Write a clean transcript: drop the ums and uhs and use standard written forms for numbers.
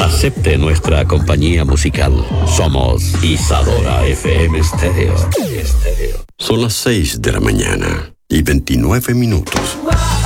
Acepte nuestra compañía musical. Somos Isadora FM Stereo. Son las 6 de la mañana y 29 minutos.